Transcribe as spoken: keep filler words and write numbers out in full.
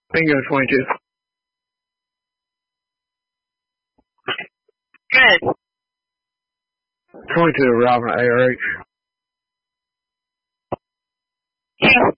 Bingo, twenty-two. Good. twenty-two, Robin, A R H. Okay.